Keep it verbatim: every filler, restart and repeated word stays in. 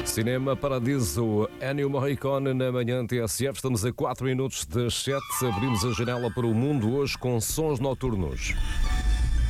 Cinema Paradiso, Ennio Morricone na manhã T S F. Estamos a quatro minutos das sete. Abrimos a janela para o mundo hoje com sons noturnos.